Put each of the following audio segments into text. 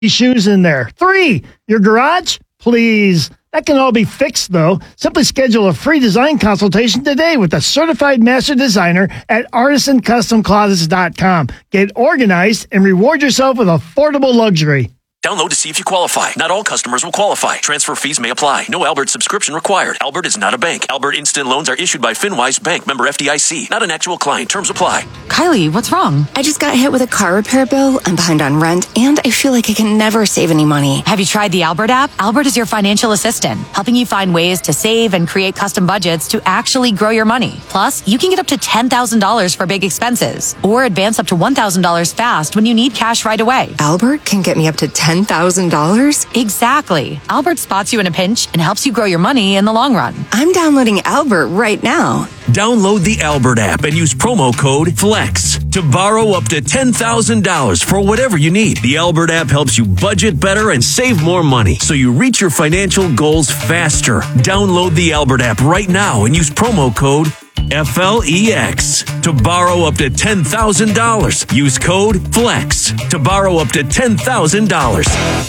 shoes in there. 3, your garage? Please. That can all be fixed, though. Simply schedule a free design consultation today with a certified master designer at artisancustomclosets.com. Get organized and reward yourself with affordable luxury. Download to see if you qualify. Not all customers will qualify. Transfer fees may apply. No Albert subscription required. Albert is not a bank. Albert Instant Loans are issued by FinWise Bank, member FDIC. Not an actual client. Terms apply. Kylie, what's wrong? I just got hit with a car repair bill. I'm behind on rent, and I feel like I can never save any money. Have you tried the Albert app? Albert is your financial assistant, helping you find ways to save and create custom budgets to actually grow your money. Plus, you can get up to $10,000 for big expenses, or advance up to $1,000 fast when you need cash right away. Albert can get me up to $10,000? Exactly. Albert spots you in a pinch and helps you grow your money in the long run. I'm downloading Albert right now. Download the Albert app and use promo code FLEX to borrow up to $10,000 for whatever you need. The Albert app helps you budget better and save more money so you reach your financial goals faster. Download the Albert app right now and use promo code FLEX to borrow up to $10,000. Use code FLEX to borrow up to $10,000.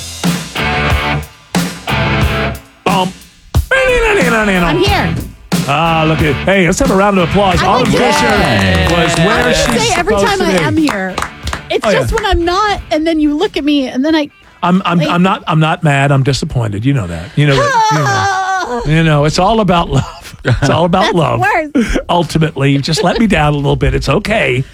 I'm here. Look at, hey, let's have a round of applause. Autumn Fisher was where she's say every time I am here. It's just when I'm not, and then you look at me, and then I'm not mad. I'm disappointed. You know that. You know that. You know, it's all about love. It's all about love. Worse. Ultimately, just let me down a little bit. It's okay.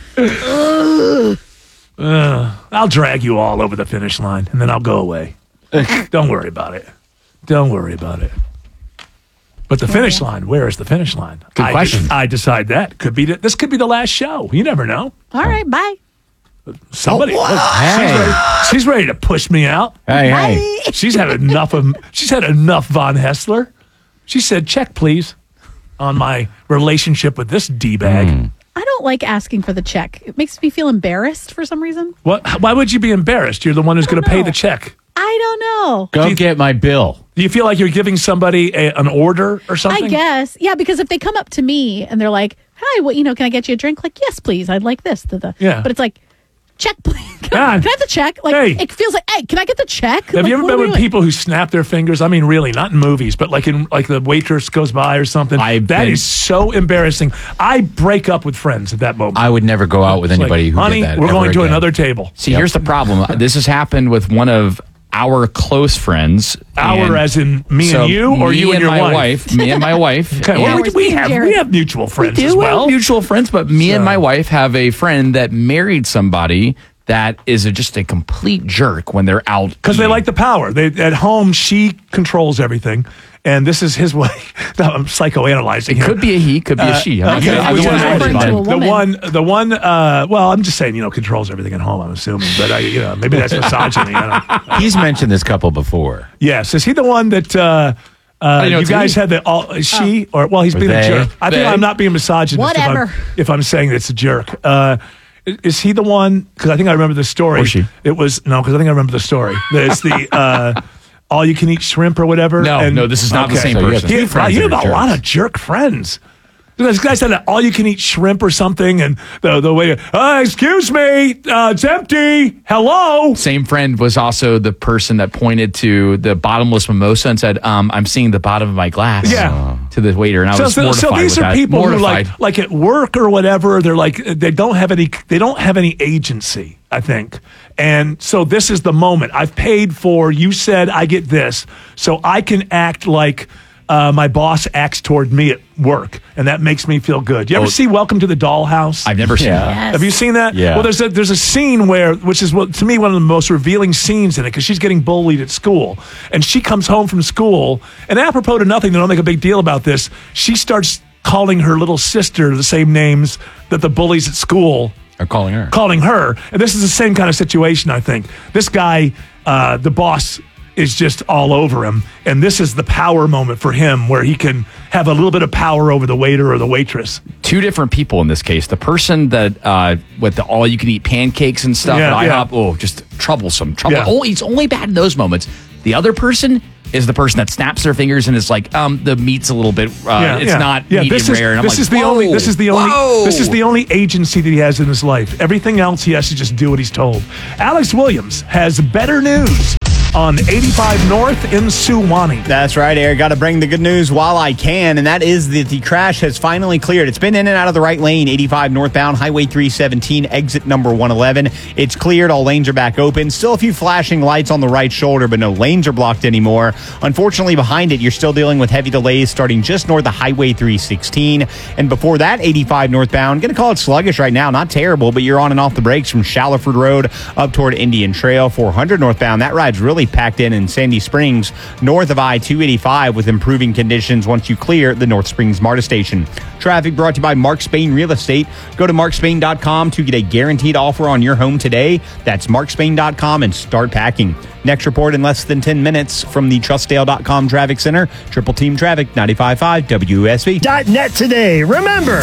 I'll drag you all over the finish line, and then I'll go away. Don't worry about it. Don't worry about it. But the finish line, where is the finish line? Good question. I decide that. This could be the last show. You never know. All right, bye. Somebody, Hey. she's ready to push me out. Hey. She's had enough Von Hessler. She said, check, please, on my relationship with this D-bag. I don't like asking for the check. It makes me feel embarrassed for some reason. What? Why would you be embarrassed? You're the one who's going to pay the check. I don't know. Go get my bill. Do you feel like you're giving somebody an order or something? I guess. Yeah, because if they come up to me and they're like, hi, can I get you a drink? Like, yes, please. I'd like this. Yeah. But it's like, check, please. Can I have the check? Like, Hey. it feels like, hey, can I get the check? Have you ever been with people who snap their fingers? I mean, really, not in movies, but like the waitress goes by or something. That is so embarrassing. I break up with friends at that moment. I would never go out with anybody who honey, did that. we're ever going to again. another table. See, here's the problem. This has happened with one of our close friends. As in me and you, or you and your wife? Me and my wife. Okay, well, we have mutual friends as well. We have mutual friends, but me and my wife have a friend that married somebody that is just a complete jerk when they're out. Because they like the power. At home, she controls everything. And this is his way. No, I'm psychoanalyzing him. Could be a he, could be a she. Okay. The one, well, I'm just saying, controls everything at home, I'm assuming. But, maybe that's misogyny. He's mentioned this couple before. Yes. Is he the one that you guys had he's being a jerk. I think I'm not being misogynist. Whatever. If I'm saying it's a jerk. Is he the one? Because I think I remember the story. Or she? Because I think I remember the story. There's the all you can eat shrimp or whatever. No, this is not the same person. You have a lot of jerk friends. This guy said all you can eat shrimp or something, and the waiter, excuse me, it's empty. Hello. Same friend was also the person that pointed to the bottomless mimosa and said, I'm seeing the bottom of my glass. Yeah. To the waiter, and I was mortified. So these with are that. people mortified. who like at work or whatever. They're like they don't have any agency, I think. And so this is the moment. I've paid for. You said I get this, so I can act like my boss acts toward me at work, and that makes me feel good. You ever see Welcome to the Dollhouse? I've never seen that. Yes. Have you seen that? Yeah. Well, there's a scene which is to me one of the most revealing scenes in it, because she's getting bullied at school, and she comes home from school, and apropos to nothing, they don't make a big deal about this. She starts calling her little sister the same names that the bullies at school Are calling her. And this is the same kind of situation, I think. This guy, the boss, is just all over him. And this is the power moment for him, where he can have a little bit of power over the waiter or the waitress. Two different people in this case. The person that with the all-you-can-eat pancakes and stuff at IHOP, just troublesome. Yeah. He's only bad in those moments. The other person, is the person that snaps their fingers and is like, the meat's a little bit, not medium rare. And I'm this is the only agency that he has in his life. Everything else, he has to just do what he's told. Alex Williams has better news on 85 North in Suwannee. That's right, Eric. Got to bring the good news while I can, and that is that the crash has finally cleared. It's been in and out of the right lane, 85 northbound, Highway 317, exit number 111. It's cleared. All lanes are back open. Still a few flashing lights on the right shoulder, but no lanes are blocked anymore. Unfortunately, behind it, you're still dealing with heavy delays starting just north of Highway 316. And before that, 85 northbound, going to call it sluggish right now. Not terrible, but you're on and off the brakes from Shallowford Road up toward Indian Trail. 400 northbound, that ride's really packed in Sandy Springs, north of I-285, with improving conditions once you clear the North Springs MARTA station. Traffic brought to you by Mark Spain Real Estate. Go to markspain.com to get a guaranteed offer on your home today. That's markspain.com and start packing. Next report in less than 10 minutes from the Trustdale.com Traffic Center. Triple Team Traffic, 95.5 WSB. .net today. Remember,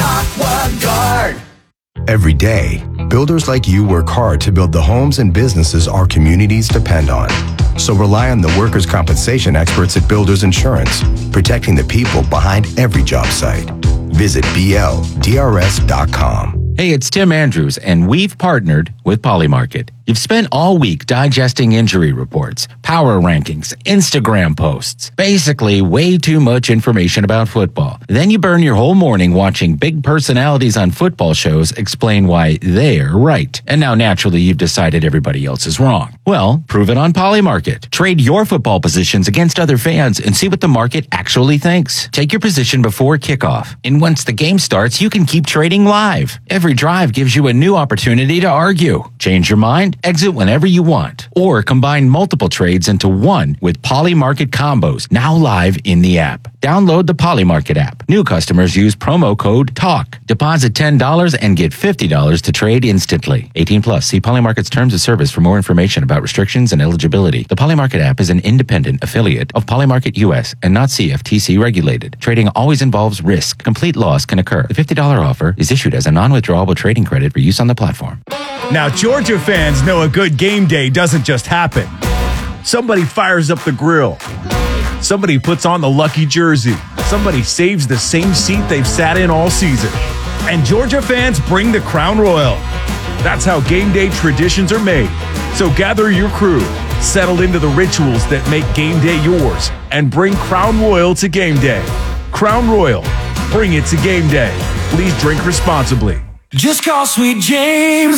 Every day, builders like you work hard to build the homes and businesses our communities depend on. So rely on the workers' compensation experts at Builders Insurance, protecting the people behind every job site. Visit BLDRS.com. Hey, it's Tim Andrews, and we've partnered with Polymarket. You've spent all week digesting injury reports, power rankings, Instagram posts, basically way too much information about football. Then you burn your whole morning watching big personalities on football shows explain why they're right. And now naturally you've decided everybody else is wrong. Well, prove it on Polymarket. Trade your football positions against other fans and see what the market actually thinks. Take your position before kickoff. And once the game starts, you can keep trading live. Every drive gives you a new opportunity to argue. Change your mind? Exit whenever you want, or combine multiple trades into one with Polymarket combos, now live in the app. Download the Polymarket app. New customers use promo code TALK. Deposit $10 and get $50 to trade instantly. 18 plus. See Polymarket's terms of service for more information about restrictions and eligibility. The Polymarket app is an independent affiliate of Polymarket US and not CFTC regulated. Trading always involves risk. Complete loss can occur. The $50 offer is issued as a non-withdrawable trading credit for use on the platform. Now, Georgia fans know a good game day doesn't just happen. Somebody fires up the grill. Somebody puts on the lucky jersey. Somebody saves the same seat they've sat in all season. And Georgia fans bring the Crown Royal. That's how game day traditions are made. So gather your crew, settle into the rituals that make game day yours, and bring Crown Royal to game day. Crown Royal, bring it to game day. Please drink responsibly. Just call Sweet James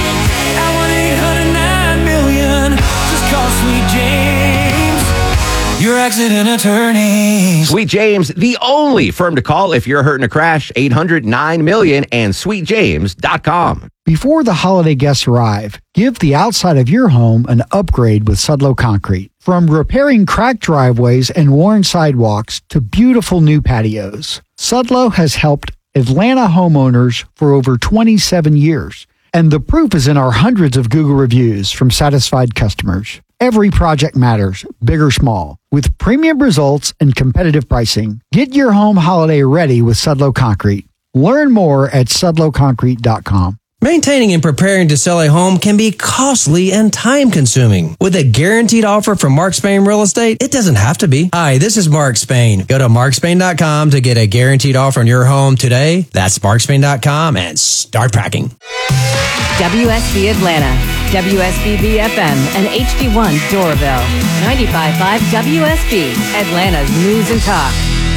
at 1-800-9-million. Just call Sweet James, your accident attorney. Sweet James, the only firm to call if you're hurt in a crash. 800-9-million and sweetjames.com. Before the holiday guests arrive, give the outside of your home an upgrade with Sudlow Concrete. From repairing cracked driveways and worn sidewalks to beautiful new patios, Sudlow has helped Atlanta homeowners for over 27 years. And the proof is in our hundreds of Google reviews from satisfied customers. Every project matters, big or small. With premium results and competitive pricing, get your home holiday ready with Sudlow Concrete. Learn more at sudlowconcrete.com. Maintaining and preparing to sell a home can be costly and time-consuming. With a guaranteed offer from Mark Spain Real Estate, it doesn't have to be. Hi, this is Mark Spain. Go to markspain.com to get a guaranteed offer on your home today. That's markspain.com and start packing. WSB Atlanta, WSB BFM, and HD1 Doraville. 95.5 WSB, Atlanta's News and Talk.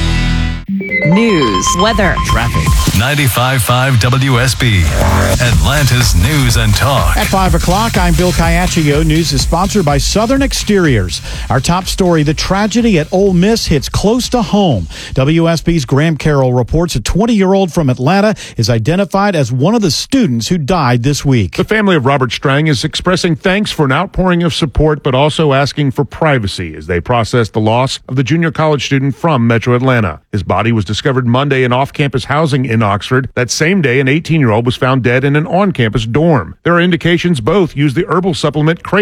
News, weather, traffic. 95.5 WSB, Atlanta's News and Talk. At 5 o'clock, I'm Bill Caiaccio. News is sponsored by Southern Exteriors. Our top story, the tragedy at Ole Miss hits close to home. WSB's Graham Carroll reports a 20-year-old from Atlanta is identified as one of the students who died this week. The family of Robert Strang is expressing thanks for an outpouring of support, but also asking for privacy as they process the loss of the junior college student from Metro Atlanta. His body was discovered Monday in off-campus housing in Oxford. That same day, an 18-year-old was found dead in an on-campus dorm. There are indications both used the herbal supplement Kratom.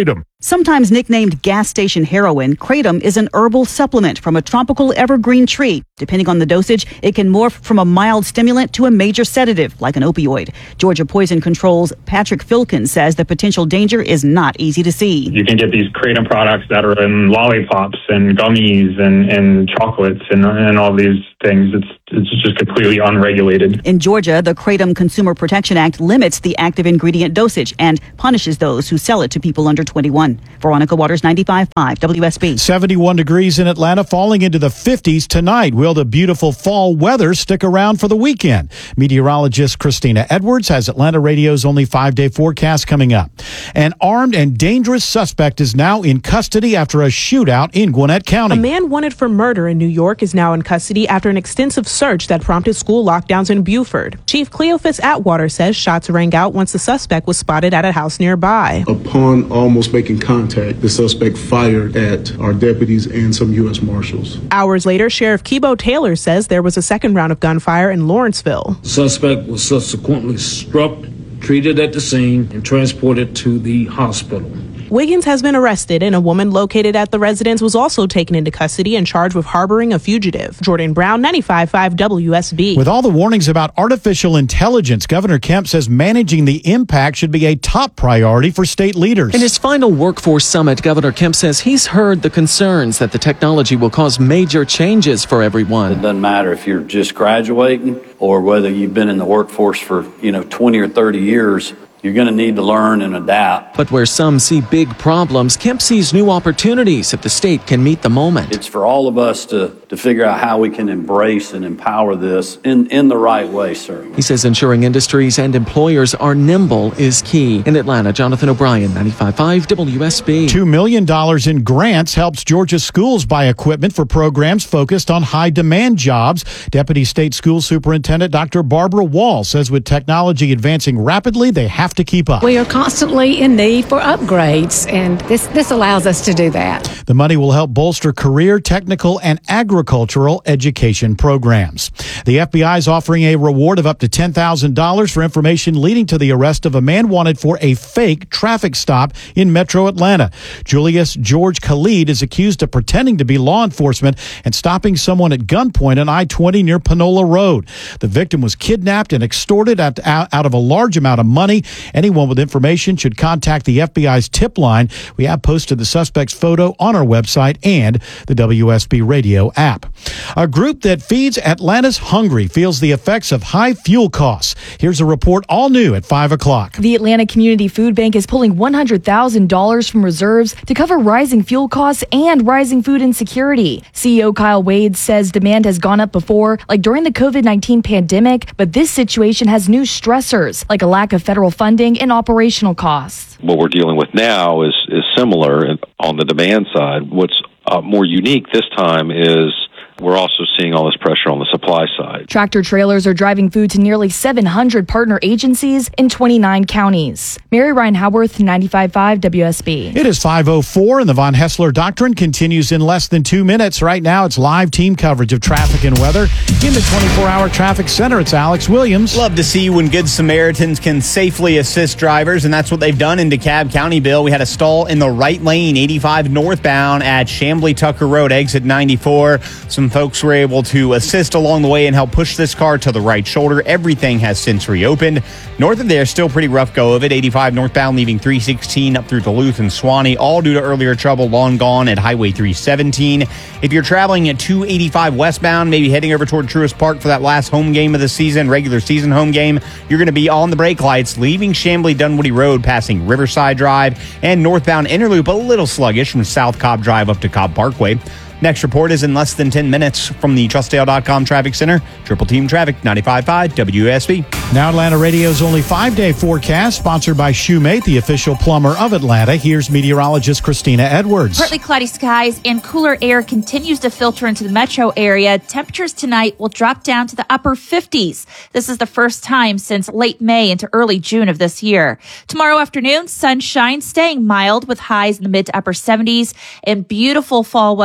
Sometimes nicknamed gas station heroin, kratom is an herbal supplement from a tropical evergreen tree. Depending on the dosage, it can morph from a mild stimulant to a major sedative, like an opioid. Georgia Poison Control's Patrick Filkin says the potential danger is not easy to see. You can get these kratom products that are in lollipops and gummies and chocolates and all these things. It's just completely unregulated. In Georgia, the Kratom Consumer Protection Act limits the active ingredient dosage and punishes those who sell it to people under 21. Veronica Waters, 95.5 WSB. 71 degrees in Atlanta, falling into the 50s tonight. Will the beautiful fall weather stick around for the weekend? Meteorologist Christina Edwards has Atlanta Radio's only 5-day forecast coming up. An armed and dangerous suspect is now in custody after a shootout in Gwinnett County. A man wanted for murder in New York is now in custody after an extensive search that prompted school lockdowns in Beaufort. Chief Cleophas Atwater says shots rang out once the suspect was spotted at a house nearby. Upon almost making contact, the suspect fired at our deputies and some U.S. Marshals. Hours later, Sheriff Kibo Taylor says there was a second round of gunfire in Lawrenceville. The suspect was subsequently struck, treated at the scene, and transported to the hospital. Wiggins has been arrested, and a woman located at the residence was also taken into custody and charged with harboring a fugitive. Jordan Brown, 95.5 WSB. With all the warnings about artificial intelligence, Governor Kemp says managing the impact should be a top priority for state leaders. In his final workforce summit, Governor Kemp says he's heard the concerns that the technology will cause major changes for everyone. It doesn't matter if you're just graduating or whether you've been in the workforce for 20 or 30 years. You're going to need to learn and adapt. But where some see big problems, Kemp sees new opportunities if the state can meet the moment. It's for all of us to figure out how we can embrace and empower this in the right way, sir. He says ensuring industries and employers are nimble is key. In Atlanta, Jonathan O'Brien, 95.5 WSB. $2 million in grants helps Georgia schools buy equipment for programs focused on high-demand jobs. Deputy State School Superintendent Dr. Barbara Wall says with technology advancing rapidly, they have to keep up. We are constantly in need for upgrades, and this allows us to do that. The money will help bolster career, technical, and agricultural education programs. The FBI is offering a reward of up to $10,000 for information leading to the arrest of a man wanted for a fake traffic stop in Metro Atlanta. Julius George Khalid is accused of pretending to be law enforcement and stopping someone at gunpoint on I-20 near Panola Road. The victim was kidnapped and extorted out of a large amount of money. Anyone with information should contact the FBI's tip line. We have posted the suspect's photo on our website and the WSB Radio app. A group that feeds Atlanta's hungry feels the effects of high fuel costs. Here's a report all new at 5 o'clock. The Atlanta Community Food Bank is pulling $100,000 from reserves to cover rising fuel costs and rising food insecurity. CEO Kyle Wade says demand has gone up before, like during the COVID-19 pandemic, but this situation has new stressors, like a lack of federal funding and operational costs. What we're dealing with now is similar on the demand side. What's more unique this time is we're also seeing all this pressure on the supply side. Tractor trailers are driving food to nearly 700 partner agencies in 29 counties. Mary Ryan Howarth, 95.5 WSB. It is 5:04 and the Von Hessler Doctrine continues in less than 2 minutes. Right now, it's live team coverage of traffic and weather. In the 24-hour traffic center, it's Alex Williams. Love to see when Good Samaritans can safely assist drivers, and that's what they've done in DeKalb County, Bill. We had a stall in the right lane, 85 northbound at Chamblee-Tucker Road, exit 94. Some folks were able to assist along the way and help push this car to the right shoulder. Everything has since reopened. North of there, still pretty rough go of it. 85 northbound, leaving 316 up through Duluth and Suwanee, all due to earlier trouble long gone at Highway 317. If you're traveling at 285 westbound, maybe heading over toward Truist Park for that last home game of the season, regular season home game, you're going to be on the brake lights, leaving Chamblee-Dunwoody Road, passing Riverside Drive, and northbound Interloop a little sluggish from South Cobb Drive up to Cobb Parkway. Next report is in less than 10 minutes from the TrustDale.com Traffic Center. Triple Team Traffic, 95.5 WSB. Now Atlanta Radio's only 5-day forecast, sponsored by Shoemate, the official plumber of Atlanta. Here's meteorologist Christina Edwards. Partly cloudy skies and cooler air continues to filter into the metro area. Temperatures tonight will drop down to the upper 50s. This is the first time since late May into early June of this year. Tomorrow afternoon, sunshine staying mild with highs in the mid to upper 70s and beautiful fall weather for the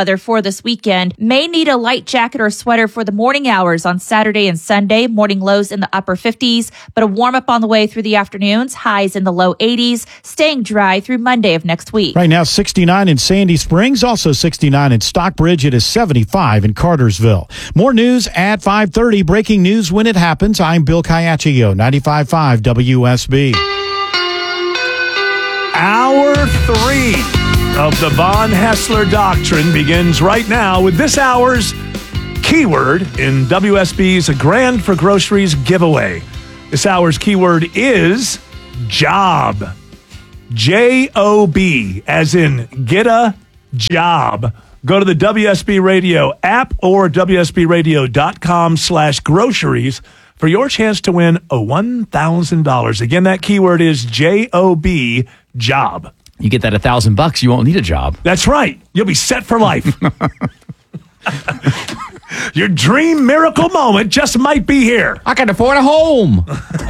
this weekend. May need a light jacket or sweater for the morning hours on Saturday and Sunday. Morning lows in the upper 50s, but a warm up on the way through the afternoons. Highs in the low 80s, staying dry through Monday of next week. Right now, 69 in Sandy Springs, also 69 in Stockbridge. It is 75 in Cartersville. More news at 5:30. Breaking news when it happens. I'm Bill Caiaccio, 95.5 WSB. Hour 3 of the Von Haessler Doctrine begins right now with this hour's keyword in WSB's A Grand for Groceries giveaway. This hour's keyword is job. J-O-B, as in get a job. Go to the WSB Radio app or WSBradio.com/groceries for your chance to win a $1,000. Again, that keyword is J-O-B, job. You get that $1,000, you won't need a job. That's right. You'll be set for life. Your dream miracle moment just might be here. I can afford a home.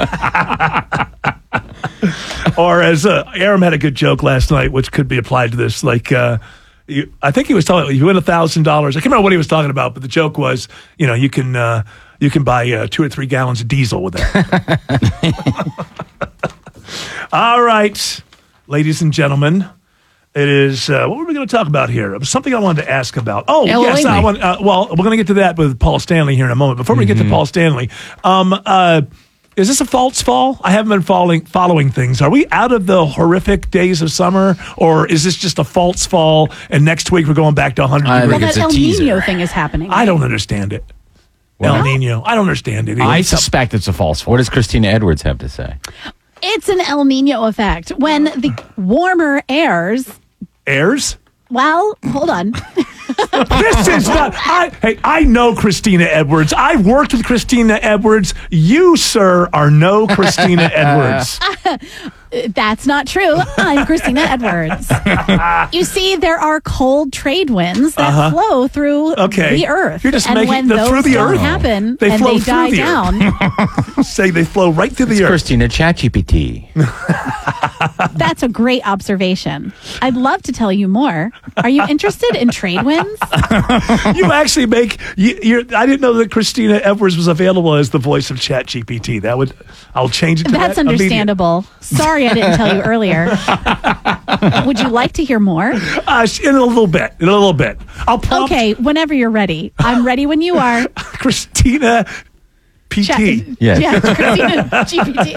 Or as Aram had a good joke last night, which could be applied to this, like I think he was talking, you win $1,000. I can't remember what he was talking about, but the joke was, you can buy 2 or 3 gallons of diesel with that. All right, ladies and gentlemen, it is, what were we going to talk about here? It was something I wanted to ask about. Oh, yes, I want. Well, we're going to get to that with Paul Stanley here in a moment. Before we get to Paul Stanley, is this a false fall? I haven't been following things. Are we out of the horrific days of summer, or is this just a false fall, and next week we're going back to 100 degrees? Well, that El Nino thing is happening. I don't understand it. Well, El Nino. I don't understand it. I suspect it's a false fall. What does Christina Edwards have to say? It's an El Nino effect. When the warmer airs... Airs? Well, hold on. This is not... I know Christina Edwards. I've worked with Christina Edwards. You, sir, are no Christina Edwards. That's not true. I'm Christina Edwards. You see, there are cold trade winds that flow through the earth. You're just and making when them those through the don't earth. happen They and flow they through die the down. Say they flow right through the earth. Christina ChatGPT. That's a great observation. I'd love to tell you more. Are you interested in trade winds? You actually make. I didn't know that Christina Edwards was available as the voice of ChatGPT. I'll change it to that. That's understandable. Sorry I didn't tell you earlier. Would you like to hear more? In a little bit. I'll prompt. Okay, whenever you're ready. I'm ready when you are. Christina PT. Yeah, Christina GPT.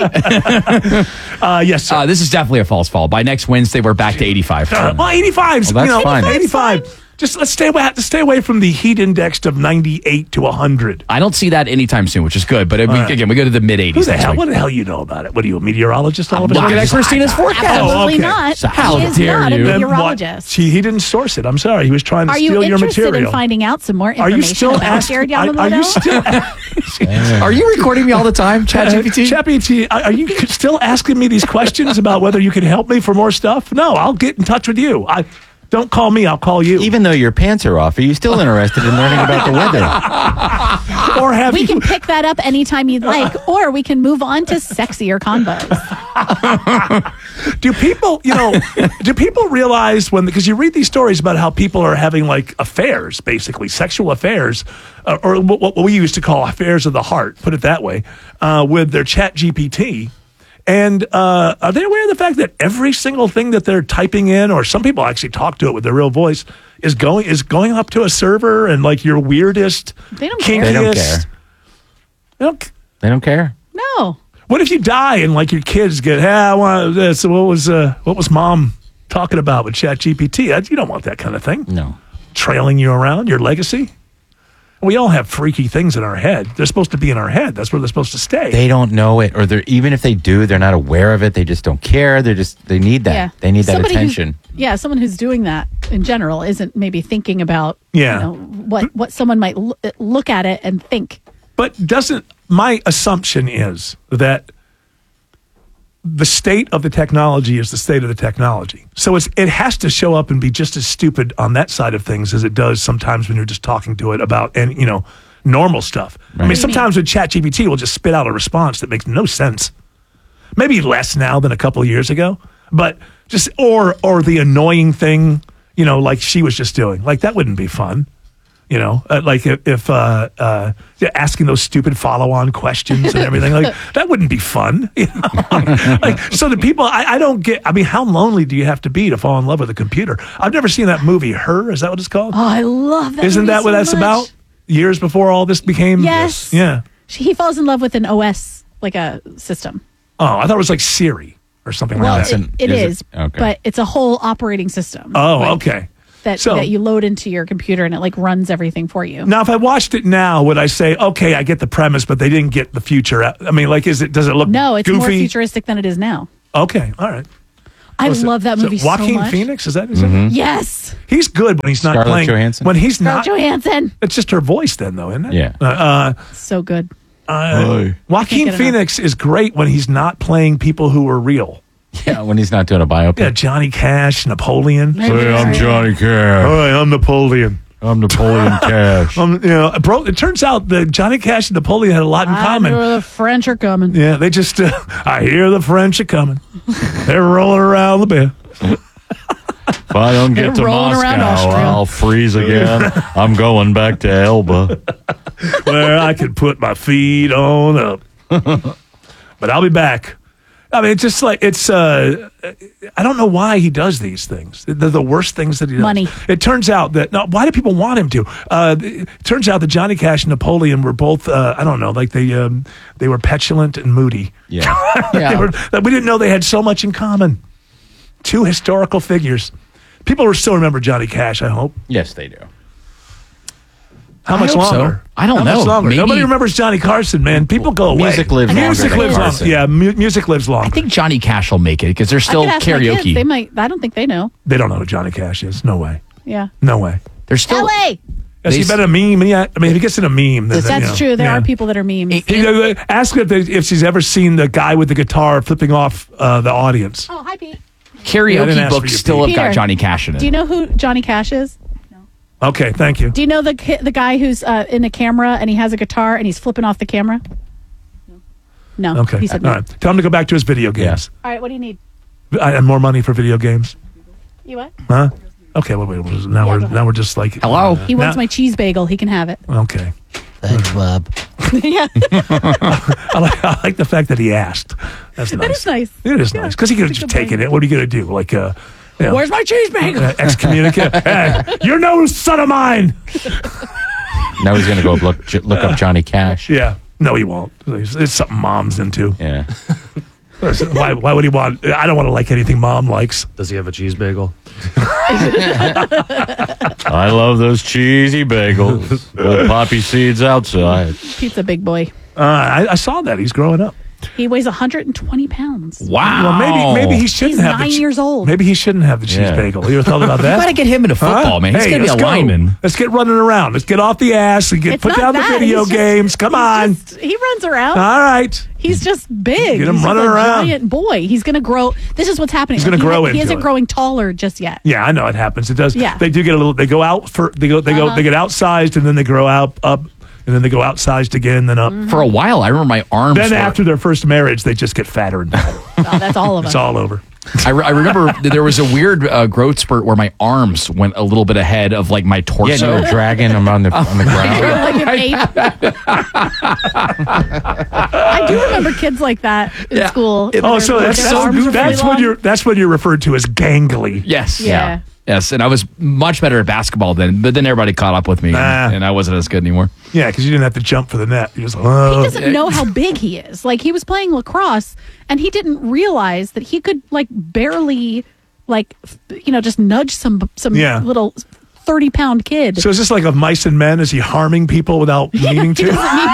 Yes, sir. This is definitely a false fall. By next Wednesday, we're back to 85. Well, 85's, Well, that's fine. 85. Just let's stay away from the heat indexed of 98 to 100. I don't see that anytime soon, which is good. But again, we go to the mid 80s. What the hell you know about it? What are you, a meteorologist? All of a Looking sudden? at Christina's forecast. Absolutely not. So how he is dare not you? a meteorologist. He didn't source it. I'm sorry. He was trying to steal your material. Are you interested in finding out some more information Are you still about Jared Yamamoto? Are you still? Are you recording me all the time, ChatGPT? ChatGPT, are you still asking me these questions about whether you can help me for more stuff? No, I'll get in touch with you. Don't call me, I'll call you. Even though your pants are off, are you still interested in learning about the weather? Or we can pick that up anytime you'd like, or we can move on to sexier combos. Do people realize because you read these stories about how people are having like affairs, basically sexual affairs, or what we used to call affairs of the heart, put it that way, with their ChatGPT. And are they aware of the fact that every single thing that they're typing in, or some people actually talk to it with their real voice, is going up to a server and like your weirdest, they don't kinkiest? Care. They don't care. No. What if you die and like your kids get, hey, I want this? What was mom talking about with ChatGPT? You don't want that kind of thing. No. Trailing you around, your legacy. We all have freaky things in our head. They're supposed to be in our head. That's where they're supposed to stay. They don't know it, or even if they do, they're not aware of it. They just don't care. They need that. Yeah. They need that attention. Someone who's doing that in general isn't maybe thinking about what someone might look at it and think. But my assumption is that the state of the technology is the state of the technology. So it has to show up and be just as stupid on that side of things as it does sometimes when you're just talking to it about normal stuff. Right. I mean, sometimes with ChatGPT will just spit out a response that makes no sense. Maybe less now than a couple of years ago, but just or the annoying thing, like she was just doing. Like that wouldn't be fun. You know, like if asking those stupid follow-on questions and everything, like that wouldn't be fun. You know? Like, so the people, I don't get. I mean, how lonely do you have to be to fall in love with a computer? I've never seen that movie. Her, is that what it's called? Oh, I love that. Isn't movie that what so that's much. about? Years before all this became. Yes. Yeah. He falls in love with an OS, like a system. Oh, I thought it was like Siri or something Well, like that. it is, Okay. but it's a whole operating system. Oh, like, okay. That you load into your computer and it like runs everything for you. Now, if I watched it now, would I say, okay, I get the premise, but they didn't get the future? I mean, like, does it look No, it's goofy? more futuristic than it is now. Okay, all right. I love that movie so much. Joaquin Phoenix, is that his name? Yes. He's good when he's not Scarlett playing. Johansson? When he's Scarlett not. Johansson. It's just her voice then, though, isn't it? Yeah. So good. Joaquin Can't get Phoenix is great when he's not playing people who are real. Yeah, when he's not doing a biopic. Yeah, Johnny Cash, Napoleon. Hey, I'm Johnny Cash. Hi, I'm Napoleon. I'm Napoleon Cash. Bro, it turns out that Johnny Cash and Napoleon had a lot in common. I know the French are coming. Yeah, they just, I hear the French are coming. They're rolling around the bed. If I don't get to They're rolling around Moscow, Austria. I'll freeze again. I'm going back to Elba. Where I can put my feet on up. But I'll be back. I mean, it's just like, I don't know why he does these things. They're the worst things that he does. Money. It turns out that, no, why do people want him to? It turns out that Johnny Cash and Napoleon were both, I don't know, like they were petulant and moody. Yeah. We didn't know they had so much in common. Two historical figures. People will still remember Johnny Cash, I hope. Yes, they do. How I much hope so. longer? I don't How know. much longer? Maybe- Nobody remembers Johnny Carson, man. People go away. Music lives longer Music than lives Carson. longer. Yeah, music lives longer. I think Johnny Cash will make it because there's still I could ask my kids. karaoke. They might. I don't think they know. They don't know who Johnny Cash is. No way. Yeah. No way. There's still LA. Has he been a meme? Yeah. I mean, if he gets in a meme, then That's true. There are people that are memes. Ask her if she's ever seen the guy with the guitar flipping off the audience. Oh, hi, Pete. Yeah, I didn't karaoke ask for books you, still Pete. have got Peter, Johnny Cash in it. Do you know who Johnny Cash is? Okay, thank you. Do you know the guy who's in a camera and he has a guitar and he's flipping off the camera? No. Okay. He said All no. right. Tell him to go back to his video games. All right. What do you need? I have more money for video games. You what? Huh? Okay. Wait. Now we're just like hello. He wants my cheese bagel. He can have it. Okay. Thanks, Bob. Yeah. I like the fact that he asked. That's nice. That is nice. It is nice because he could have just taken it. What are you going to do? Like, Where's my cheese bagel? Excommunicate. Hey, you're no son of mine. Now he's going to go look up Johnny Cash. Yeah. No, he won't. It's something mom's into. Yeah. Why would he want? I don't want to like anything mom likes. Does he have a cheese bagel? I love those cheesy bagels with poppy seeds outside. Pizza big boy. I saw that. He's growing up. He weighs 120 pounds. Well, maybe he shouldn't He's have. 9 years old. Maybe he shouldn't have the cheese bagel. You ever thought about that? You gotta get him into football, man. He's gonna be let's a go. lineman. Let's get running around. Let's get off the ass and It's put not down the that. video He's just- games. Come on. He runs around. All right. He's just big. Get him He's running a around. giant boy. He's going to grow. This is what's happening. He's gonna grow He into isn't it. growing taller just yet. Yeah, I know it happens. It does. Yeah. They do get a little. They go out for. They get outsized and then they grow up, and then they go outsized again, then up. For a while, I remember my arms. Then were- after their first marriage, they just get fatter and fatter. Oh, that's all of us. It's all over. I remember there was a weird growth spurt where my arms went a little bit ahead of like my torso. Yeah, you were dragging them on the ground. Like an ape. I do remember kids like that in school. Oh, so that's what you're referred to as gangly. Yes. Yeah. Yes, and I was much better at basketball then, but then everybody caught up with me, and I wasn't as good anymore. Yeah, because you didn't have to jump for the net. You just, He doesn't know how big he is. Like, he was playing lacrosse, and he didn't realize that he could, like, barely, like, just nudge some Yeah. little 30-pound kid. So is this like of Mice and Men? Is he harming people without meaning to? He doesn't need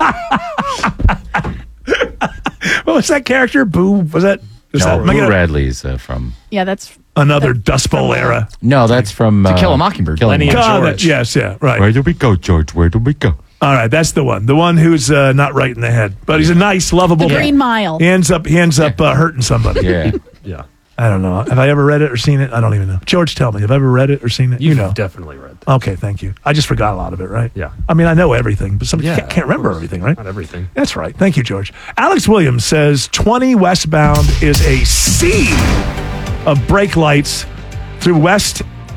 to. What was that character? Boo? Was that? Boo Radley's from. Yeah, that's another Dust Bowl era. No, that's from To Kill a Mockingbird. Lenny and George. Yes, yeah, right. Where do we go, George? Where do we go? All right, that's the one. The one who's not right in the head, but he's a nice, lovable. The Green Mile. He ends up hurting somebody. Yeah. Yeah. I don't know. Have I ever read it or seen it? I don't even know. George, tell me. Have I ever read it or seen it? You know. Definitely read. Okay, thank you. I just forgot a lot of it, right? Yeah. I mean, I know everything, but somebody Yeah, can't remember of course. everything, right? Not everything. That's right. Thank you, George. Alex Williams says 20 westbound is a sea of brake lights through West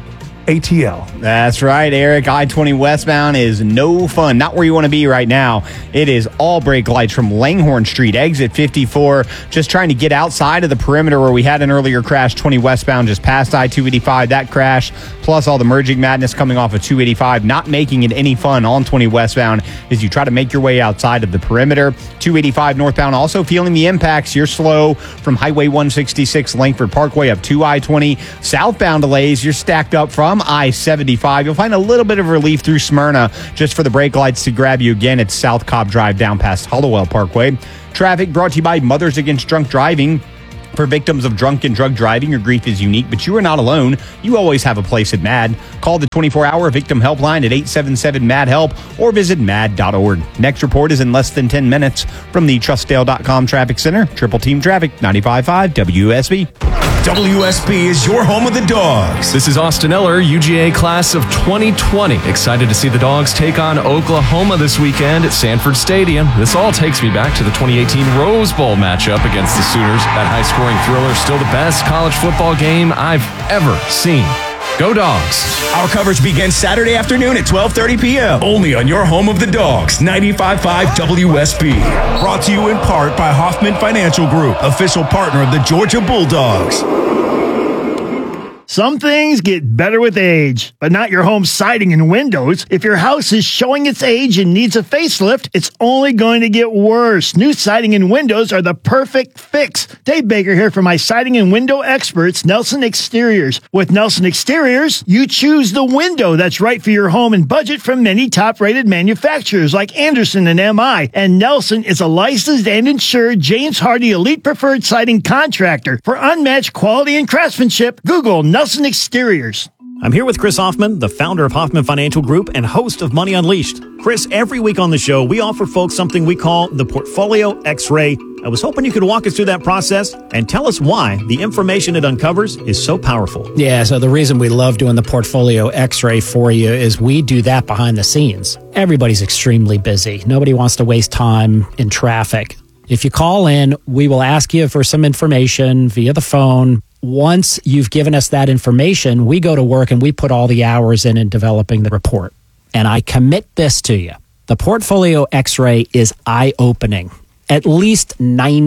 ATL. That's right, Eric. I-20 westbound is no fun. Not where you want to be right now. It is all brake lights from Langhorne Street, exit 54. Just trying to get outside of the perimeter where we had an earlier crash, 20 westbound, just past I-285. That crash, plus all the merging madness coming off of 285, not making it any fun on 20 westbound as you try to make your way outside of the perimeter. 285 northbound also feeling the impacts. You're slow from Highway 166 Langford Parkway up to I-20. Southbound delays, you're stacked up from I-75. You'll find a little bit of relief through Smyrna just for the brake lights to grab you again at South Cobb Drive down past Hollowell Parkway. Traffic brought to you by Mothers Against Drunk Driving. For victims of drunk and drug driving, your grief is unique, but you are not alone. You always have a place at MAD. Call the 24-hour victim helpline at 877-MAD-HELP or visit mad.org. Next report is in less than 10 minutes from the Trustdale.com Traffic Center. Triple Team Traffic, 95.5 WSB. WSB is your home of the Dogs. This is Austin Eller, UGA class of 2020. Excited to see the Dogs take on Oklahoma this weekend at Sanford Stadium. This all takes me back to the 2018 Rose Bowl matchup against the Sooners. That high-scoring thriller, still the best college football game I've ever seen. Go Dogs. Our coverage begins Saturday afternoon at 12:30 p.m. Only on your home of the Dogs, 95.5 WSB. Brought to you in part by Hoffman Financial Group, official partner of the Georgia Bulldogs. Some things get better with age, but not your home siding and windows. If your house is showing its age and needs a facelift, it's only going to get worse. New siding and windows are the perfect fix. Dave Baker here for my siding and window experts, Nelson Exteriors. With Nelson Exteriors, you choose the window that's right for your home and budget from many top-rated manufacturers like Anderson and MI. And Nelson is a licensed and insured James Hardy Elite Preferred Siding Contractor. For unmatched quality and craftsmanship, Google Nelson Exteriors. I'm here with Chris Hoffman, the founder of Hoffman Financial Group and host of Money Unleashed. Chris, every week on the show, we offer folks something we call the Portfolio X-Ray. I was hoping you could walk us through that process and tell us why the information it uncovers is so powerful. Yeah, so the reason we love doing the Portfolio X-Ray for you is we do that behind the scenes. Everybody's extremely busy. Nobody wants to waste time in traffic. If you call in, we will ask you for some information via the phone. Once you've given us that information, we go to work and we put all the hours in developing the report. And I commit this to you. The Portfolio X-Ray is eye-opening. At least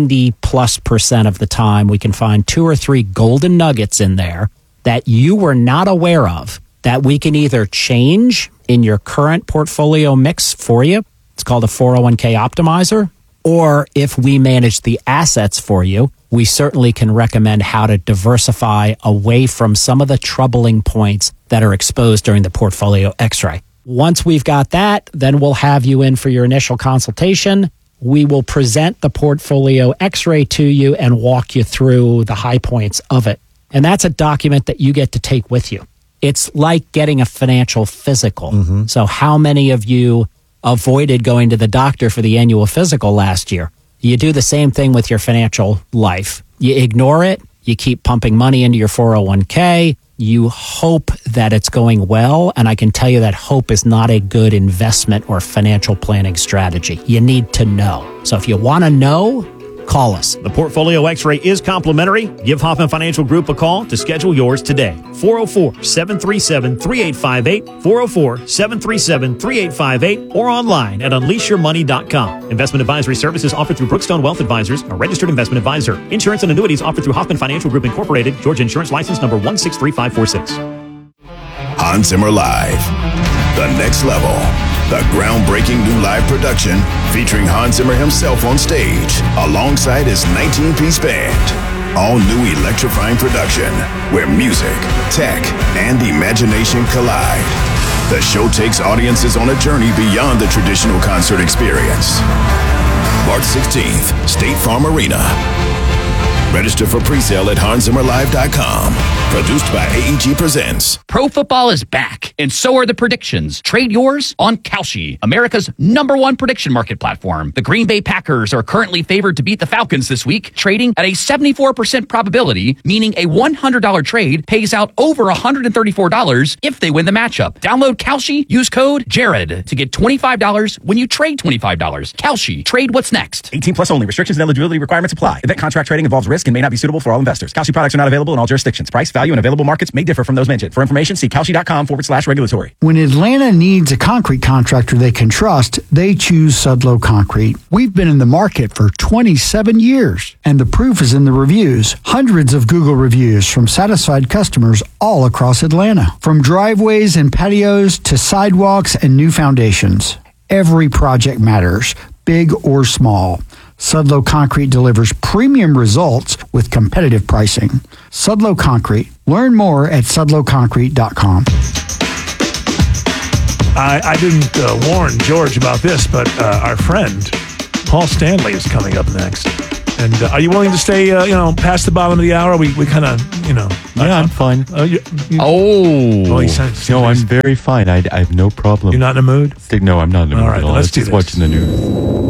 90+% of the time, we can find 2 or 3 golden nuggets in there that you were not aware of that we can either change in your current portfolio mix for you. It's called a 401k optimizer. Or if we manage the assets for you, we certainly can recommend how to diversify away from some of the troubling points that are exposed during the Portfolio X-Ray. Once we've got that, then we'll have you in for your initial consultation. We will present the Portfolio X-Ray to you and walk you through the high points of it. And that's a document that you get to take with you. It's like getting a financial physical. Mm-hmm. So how many of you avoided going to the doctor for the annual physical last year? You do the same thing with your financial life. You ignore it. You keep pumping money into your 401k. You hope that it's going well. And I can tell you that hope is not a good investment or financial planning strategy. You need to know. So if you want to know, call us. The Portfolio X-Ray is complimentary. Give Hoffman Financial Group a call to schedule yours today. 404-737-3858, 404-737-3858, or online at unleashyourmoney.com. Investment advisory services offered through Brookstone Wealth Advisors, a registered investment advisor. Insurance and annuities offered through Hoffman Financial Group Incorporated, Georgia Insurance License number 163546. Hans Zimmer Live. The next level. The groundbreaking new live production featuring Hans Zimmer himself on stage alongside his 19-piece band. All new electrifying production where music, tech, and imagination collide. The show takes audiences on a journey beyond the traditional concert experience. March 16th, State Farm Arena. Register for pre-sale at HansZimmerLive.com. Produced by AEG Presents. Pro football is back, and so are the predictions. Trade yours on Kalshi, America's #1 prediction market platform. The Green Bay Packers are currently favored to beat the Falcons this week, trading at a 74% probability, meaning a $100 trade pays out over $134 if they win the matchup. Download Kalshi, use code JARED to get $25 when you trade $25. Kalshi, trade what's next. 18 plus only. Restrictions and eligibility requirements apply. Event contract trading involves risk and may not be suitable for all investors. Kalshi products are not available in all jurisdictions. Price, value, and available markets may differ from those mentioned. For information, see kalshi.com/regulatory. When Atlanta needs a concrete contractor they can trust, they choose Sudlow Concrete. We've been in the market for 27 years, and the proof is in the reviews. Hundreds of Google reviews from satisfied customers all across Atlanta. From driveways and patios to sidewalks and new foundations. Every project matters, big or small. Sudlow Concrete delivers premium results with competitive pricing. Sudlow Concrete. Learn more at sudlowconcrete.com. I didn't warn George about this, but our friend Paul Stanley is coming up next. And are you willing to stay, past the bottom of the hour? We kind of, Yeah, I'm fine. No, I'm very fine. I have no problem. You're not in a mood? No, I'm not in a mood at all. Let's do just this. watching the news.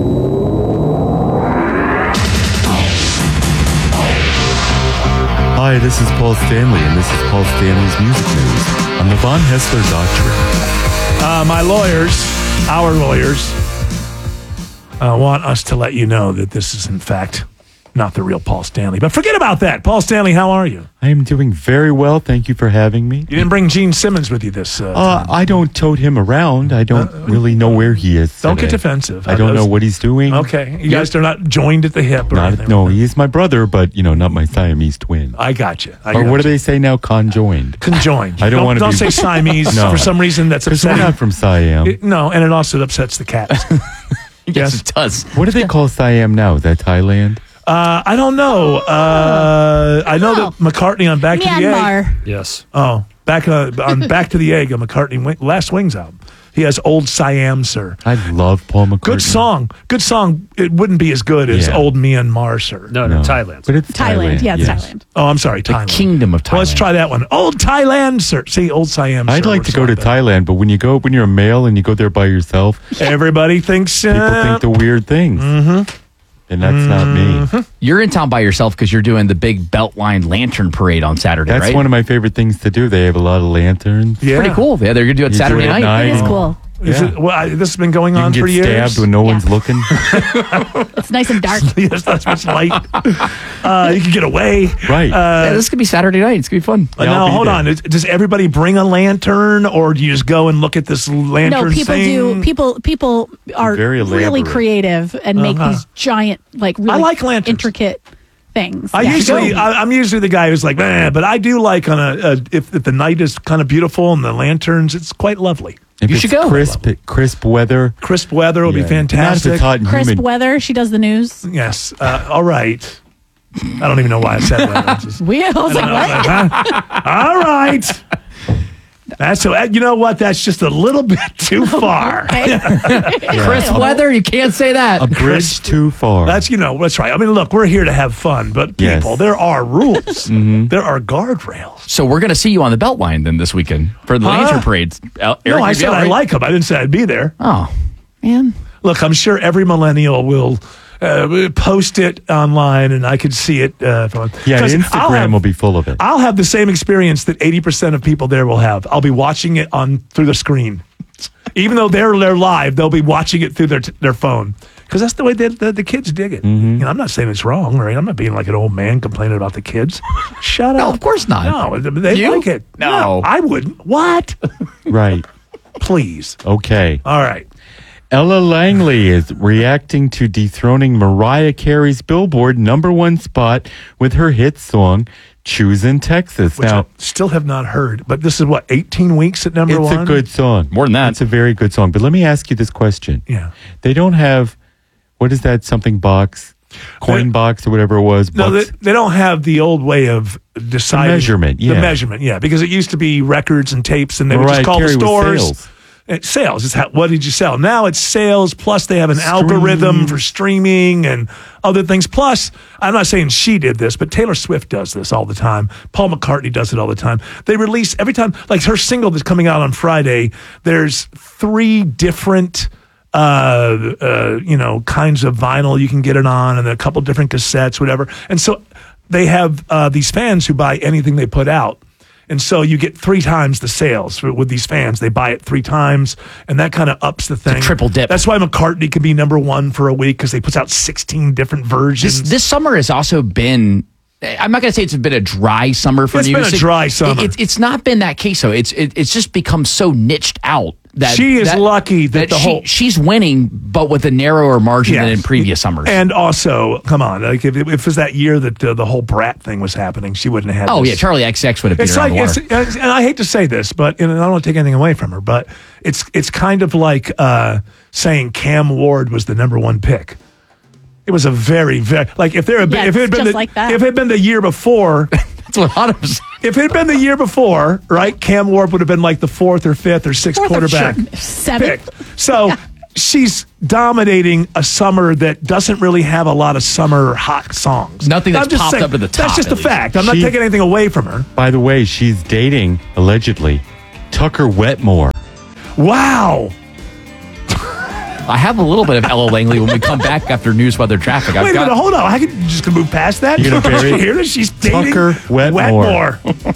Hi, this is Paul Stanley, and this is Paul Stanley's Music News on the Von Hessler Doctrine. My lawyers, our lawyers, want us to let you know that this is, in fact, not the real Paul Stanley. But forget about that. Paul Stanley, how are you? I am doing very well. Thank you for having me. You didn't bring Gene Simmons with you this time. I don't tote him around. I don't really know where he is Don't today. get defensive. I don't know what he's doing. Okay. You guys are not joined at the hip or anything? No, he's my brother, but, not my Siamese twin. I got you. Or what do they say now? Conjoined. Conjoined. I don't want to Don't be... say Siamese. No. For some reason, that's Because we're upsetting. not from Siam. No, and it also upsets the cats. Yes, it does. What do they call Siam now? Is that Thailand? I don't know. I know that McCartney on Back to the Egg. Myanmar. Yes. Oh, on Back to the Egg, a McCartney Last Wings album. He has Old Siam, Sir. I love Paul McCartney. Good song. It wouldn't be as good as Old Myanmar, Sir. No, Thailand. But it's Thailand. Yeah, it's Thailand. Oh, I'm sorry, Thailand. Kingdom of Thailand. Well, let's try that one. Old Thailand, Sir. See, Old Siam, Sir. I'd like to go to Thailand, but when you're a male and you go there by yourself, everybody thinks people think the weird things. Mm-hmm. And that's not me. You're in town by yourself because you're doing the big Beltline Lantern Parade on Saturday, That's right? one of my favorite things to do. They have a lot of lanterns. Yeah. Pretty cool. Yeah, they're going to do it You Saturday do it at night. It is cool. This has been going on You for can years. get stabbed when no one's looking. It's nice and dark. Yes, that's much light. You can get away. Right. Yeah, this could be Saturday night. It's going to be fun. Now, hold on. Does everybody bring a lantern, or do you just go and look at this lantern No, people thing? do. People are Very really elaborate. creative and make these giant, really I like lanterns. intricate things. I'm usually the guy who's like, but I do like if the night is kind of beautiful and the lanterns, it's quite lovely. If You it's should go. Crisp weather. Crisp weather will be Not if fantastic. it's hot and Crisp humid. weather. She does the news. Yes. All right. I don't even know why I said that. It's just- I was like, what? All right. That's you know what? That's just a little bit too far. Crisp weather? You can't say that. A bridge too far. That's right. I mean, look, we're here to have fun, but people, Yes. there are rules. There are guardrails. So we're going to see you on the Beltline then this weekend for the Lantern Parades. Eric, No, I you'll said be out, I right? like them. I didn't say I'd be there. Oh, man. Look, I'm sure every millennial will post it online, and I could see it. Yeah, 'cause Instagram will be full of it. I'll have the same experience that 80% of people there will have. I'll be watching it through the screen. Even though they're live, they'll be watching it through their phone. Because that's the way the kids dig it. I'm not saying it's wrong, right? I'm not being like an old man complaining about the kids. Shut up. No, of course not. No, they You? like it. No. I wouldn't. What? Right. Please. Okay. All right. Ella Langley is reacting to dethroning Mariah Carey's Billboard #1 spot with her hit song, Choosin' Texas. Which Now, I still have not heard, but this is 18 weeks at number it's one? a good song. More than that. It's a very good song. But let me ask you this question. Yeah. They don't have, what is that, something box? Coin box or whatever it was? No, Bucks? they don't have the old way of deciding. measurement, yeah. The measurement, yeah. Because it used to be records and tapes, and they would Mariah just call Carey the was stores. sales. Sales is what did you sell? Now it's sales, plus they have an algorithm for streaming and other things. Plus, I'm not saying she did this, but Taylor Swift does this all the time. Paul McCartney does it all the time. They release every time, like her single that's coming out on Friday, there's 3 different kinds of vinyl you can get it on, and then a couple different cassettes, whatever. And so they have these fans who buy anything they put out. And so you get 3 times the sales with these fans. They buy it 3 times, and that kind of ups the thing. Triple dip. That's why McCartney can be number 1 for a week, because they puts out 16 different versions. This summer has also been, I'm not going to say it's been a dry summer for music. It's been a dry summer. It's not been that case, though. It's just become so niched out. That she is lucky that she's winning, but with a narrower margin than in previous summers. And also, come on, like if it was that year that the whole Brat thing was happening, she wouldn't have had. Oh this. yeah, Charlie XX would have been around the water. And I hate to say this, but and I don't want to take anything away from her, but it's kind of like saying Cam Ward was the number 1 pick. It was a very, very like if it had been the year before. That's what Autumn said. If it had been the year before, right, Cam Ward would have been like the 4th or 5th or 6th quarterback picked. So she's dominating a summer that doesn't really have a lot of summer hot songs. Nothing that's popped up to the top. That's just a fact. I'm not taking anything away from her. By the way, she's dating, allegedly, Tucker Wetmore. Wow. I have a little bit of Ella Langley when we come back after news, weather, traffic. Wait a minute, hold on. I can just move past that. You're going to bury Here it is. She's dating Tucker Wetmore.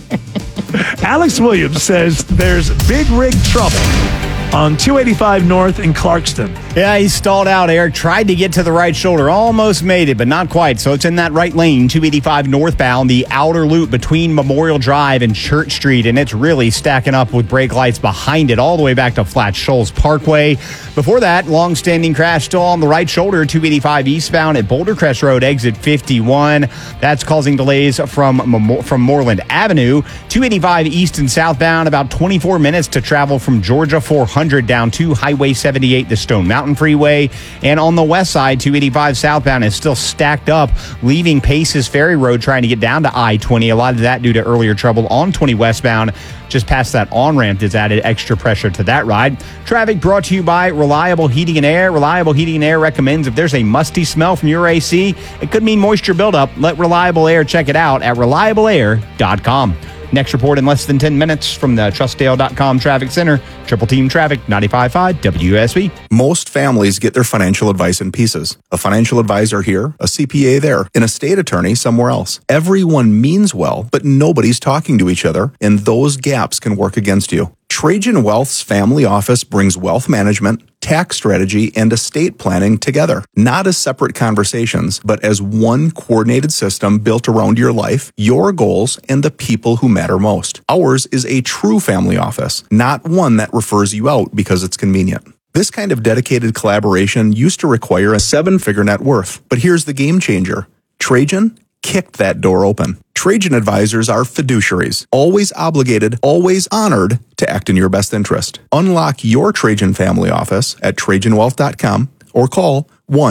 Alex Williams says there's big rig trouble on 285 North in Clarkston. Yeah, he stalled out, Eric. Tried to get to the right shoulder. Almost made it, but not quite. So it's in that right lane, 285 northbound, the outer loop between Memorial Drive and Church Street, and it's really stacking up with brake lights behind it all the way back to Flat Shoals Parkway. Before that, long-standing crash still on the right shoulder, 285 eastbound at Boulder Crest Road, exit 51. That's causing delays from Moreland Avenue. 285 east and southbound, about 24 minutes to travel from Georgia 400 down to Highway 78, the Stone Mountain Freeway. And on the west side, 285 southbound is still stacked up, leaving Paces Ferry Road trying to get down to I-20. A lot of that due to earlier trouble on 20 westbound. Just past that on-ramp has added extra pressure to that ride. Traffic brought to you by Reliable Heating and Air. Reliable Heating and Air recommends if there's a musty smell from your AC, it could mean moisture buildup. Let Reliable Air check it out at reliableair.com. Next report in less than 10 minutes from the TrustDale.com Traffic Center. Triple Team Traffic, 95.5 WSB. Most families get their financial advice in pieces. A financial advisor here, a CPA there, an estate attorney somewhere else. Everyone means well, but nobody's talking to each other, and those gaps can work against you. Trajan Wealth's family office brings wealth management, tax strategy, and estate planning together, not as separate conversations, but as one coordinated system built around your life, your goals, and the people who matter most. Ours is a true family office, not one that refers you out because it's convenient. This kind of dedicated collaboration used to require a 7-figure net worth, but here's the game changer. Trajan kicked that door open. Trajan advisors are fiduciaries, always obligated, always honored to act in your best interest. Unlock your Trajan family office at TrajanWealth.com or call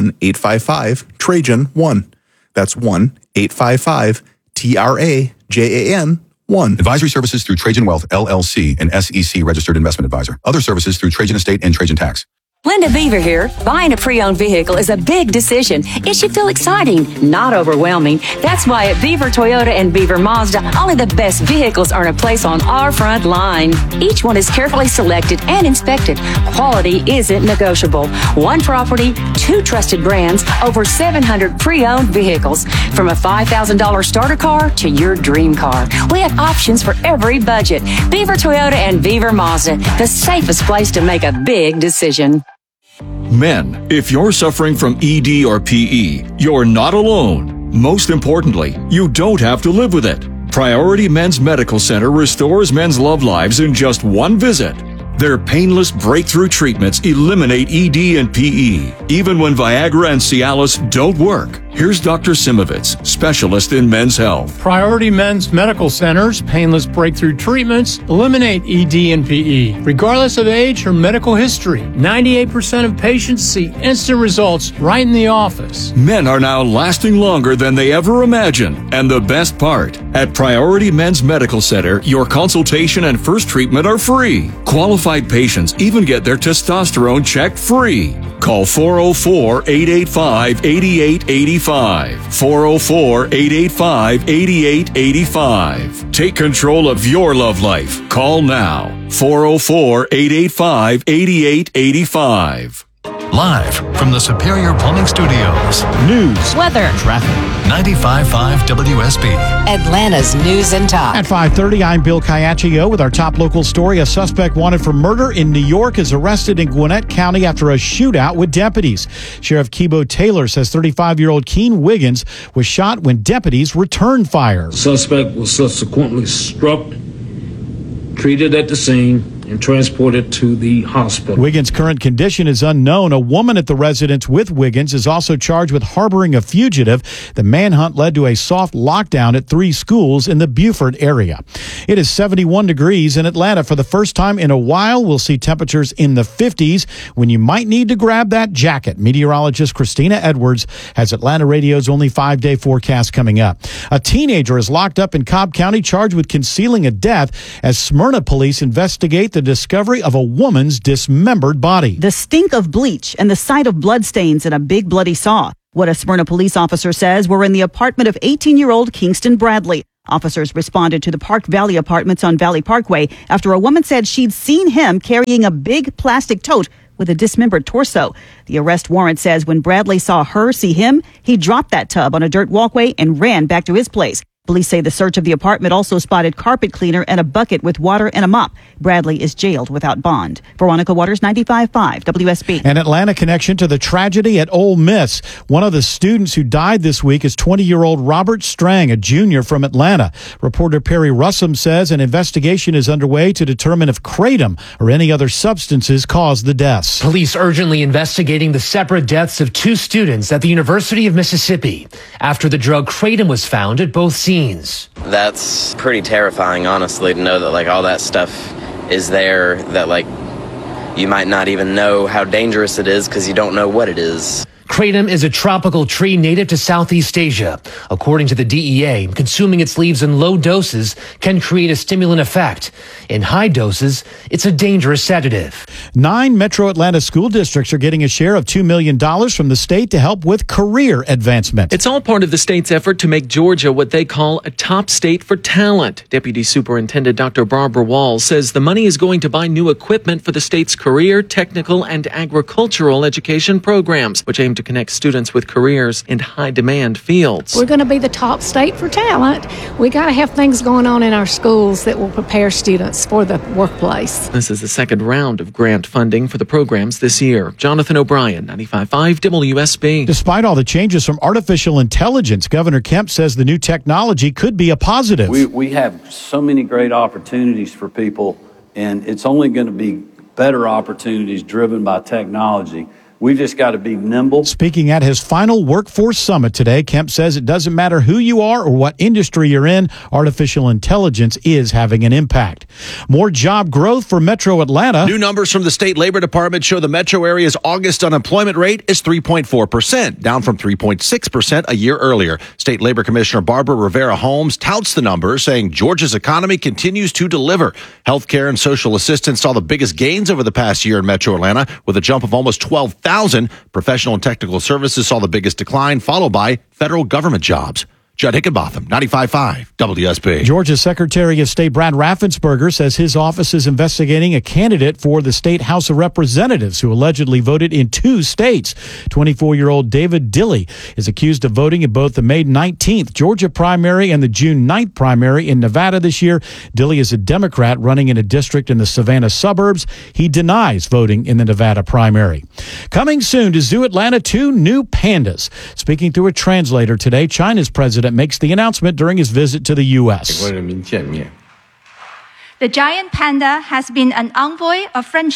1-855-TRAJAN-1. That's 1-855-TRAJAN-1. Advisory services through Trajan Wealth, LLC, an SEC registered investment advisor. Other services through Trajan Estate and Trajan Tax. Linda Beaver here. Buying a pre-owned vehicle is a big decision. It should feel exciting, not overwhelming. That's why at Beaver Toyota and Beaver Mazda, only the best vehicles earn a place on our front line. Each one is carefully selected and inspected. Quality isn't negotiable. One property, 2 trusted brands, over 700 pre-owned vehicles. From a $5,000 starter car to your dream car. We have options for every budget. Beaver Toyota and Beaver Mazda, the safest place to make a big decision. Men, if you're suffering from ED or PE, you're not alone. Most importantly, you don't have to live with it. Priority Men's Medical Center restores men's love lives in just one visit. Their painless breakthrough treatments eliminate ED and PE, even when Viagra and Cialis don't work. Here's Dr. Simovitz, specialist in men's health. Priority Men's Medical Center's painless breakthrough treatments eliminate ED and PE, regardless of age or medical history. 98% of patients see instant results right in the office. Men are now lasting longer than they ever imagined. And the best part, at Priority Men's Medical Center, your consultation and first treatment are free. Qualified patients even get their testosterone checked free. Call 404-885-8885. 404-885-8885. Take control of your love life. Call now. 404-885-8885. Live from the Superior Plumbing Studios. News, weather, traffic. 95.5 WSB. Atlanta's news and talk. At 5:30, I'm Bill Caiaccio with our top local story. A suspect wanted for murder in New York is arrested in Gwinnett County after a shootout with deputies. Sheriff Kibo Taylor says 35-year-old Keen Wiggins was shot when deputies returned fire. The suspect was subsequently struck, treated at the scene, and transported to the hospital. Wiggins' current condition is unknown. A woman at the residence with Wiggins is also charged with harboring a fugitive. The manhunt led to a soft lockdown at 3 schools in the Beaufort area. It is 71 degrees in Atlanta. For the first time in a while, we'll see temperatures in the 50s when you might need to grab that jacket. Meteorologist Christina Edwards has Atlanta Radio's only 5-day forecast coming up. A teenager is locked up in Cobb County charged with concealing a death as Smyrna police investigate the discovery of a woman's dismembered body. The stink of bleach and the sight of bloodstains and a big bloody saw. What a Smyrna police officer says were in the apartment of 18-year-old Kingston Bradley. Officers responded to the Park Valley apartments on Valley Parkway after a woman said she'd seen him carrying a big plastic tote with a dismembered torso. The arrest warrant says when Bradley saw her see him, he dropped that tub on a dirt walkway and ran back to his place. Police say the search of the apartment also spotted carpet cleaner and a bucket with water and a mop. Bradley is jailed without bond. Veronica Waters, 95.5 WSB. An Atlanta connection to the tragedy at Ole Miss. One of the students who died this week is 20-year-old Robert Strang, a junior from Atlanta. Reporter Perry Russum says an investigation is underway to determine if kratom or any other substances caused the deaths. Police urgently investigating the separate deaths of 2 students at the University of Mississippi after the drug kratom was found at both scenes. That's pretty terrifying, honestly, to know that like all that stuff is there, that like you might not even know how dangerous it is because you don't know what it is. Kratom is a tropical tree native to Southeast Asia. According to the DEA, consuming its leaves in low doses can create a stimulant effect. In high doses, it's a dangerous sedative. 9 Metro Atlanta school districts are getting a share of $2 million from the state to help with career advancement. It's all part of the state's effort to make Georgia what they call a top state for talent. Deputy Superintendent Dr. Barbara Wall says the money is going to buy new equipment for the state's career, technical, and agricultural education programs, which aim to connect students with careers in high-demand fields. We're going to be the top state for talent. We got to have things going on in our schools that will prepare students for the workplace. This is the second round of grant funding for the programs this year. Jonathan O'Brien, 95.5 WSB. Despite all the changes from artificial intelligence, Governor Kemp says the new technology could be a positive. We have so many great opportunities for people, and it's only going to be better opportunities driven by technology. We've just got to be nimble. Speaking at his final workforce summit today, Kemp says it doesn't matter who you are or what industry you're in, artificial intelligence is having an impact. More job growth for Metro Atlanta. New numbers from the state labor department show the metro area's August unemployment rate is 3.4%, down from 3.6% a year earlier. State Labor Commissioner Barbara Rivera Holmes touts the numbers, saying Georgia's economy continues to deliver. Healthcare and social assistance saw the biggest gains over the past year in Metro Atlanta, with a jump of almost 12,000. Professional and technical services saw the biggest decline, followed by federal government jobs. Judd Hickenbotham, 95.5 WSB. Georgia Secretary of State Brad Raffensperger says his office is investigating a candidate for the state House of Representatives who allegedly voted in 2 states. 24-year-old David Dilley is accused of voting in both the May 19th Georgia primary and the June 9th primary in Nevada this year. Dilley is a Democrat running in a district in the Savannah suburbs. He denies voting in the Nevada primary. Coming soon to Zoo Atlanta, 2 new pandas. Speaking through a translator today, China's president makes the announcement during his visit to the U.S. The giant panda has been an envoy of friendship